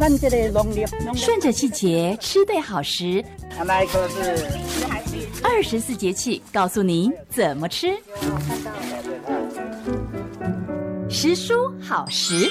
顺着季节吃对好食， 那一颗是 24节气告诉您怎么吃。食蔬好食。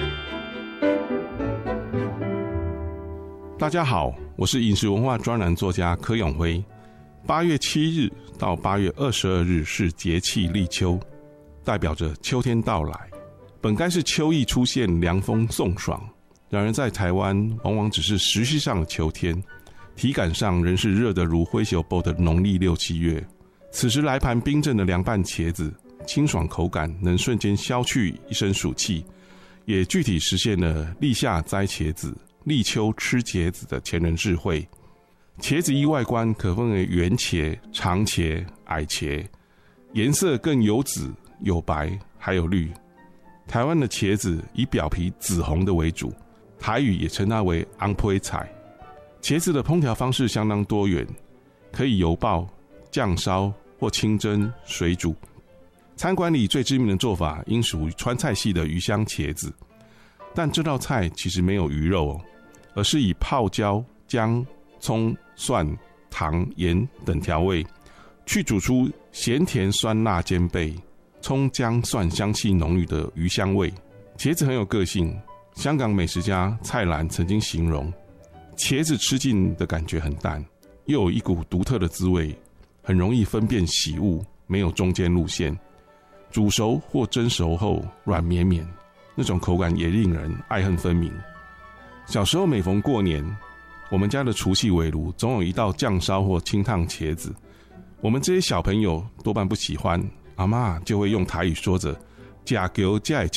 大家好，我是饮食文化专栏作家柯永辉。8月7日到8月22日是节气立秋，代表着秋天到来。本该是秋意出现，凉风送爽，然而在台湾往往只是时序上的秋天，体感上仍是热得如灰熊包的农历6、7月。此时来盘冰镇的凉拌茄子，清爽口感能瞬间消去一身暑气，也具体实现了立夏摘茄子、立秋吃茄子的前人智慧。茄子依外观可分为圆茄、长茄、矮茄，颜色更有紫、有白，还有绿。台湾的茄子以表皮紫红的为主，台语也称它为昂胚菜。茄子的烹调方式相当多元，可以油爆、酱烧或清蒸、水煮。餐馆里最知名的做法应属于川菜系的鱼香茄子，但这道菜其实没有鱼肉哦，而是以泡椒、姜、葱、蒜、糖、盐等调味，去煮出咸甜酸辣兼备、葱姜蒜香气浓郁的鱼香味。茄子很有个性，香港美食家蔡澜曾经形容，茄子吃进的感觉很淡，又有一股独特的滋味，很容易分辨喜恶，没有中间路线。煮熟或蒸熟后软绵绵，那种口感也令人爱恨分明。小时候每逢过年，我们家的除夕围炉总有一道酱烧或清烫茄子，我们这些小朋友多半不喜欢，阿嬷就会用台语说着“吃球才会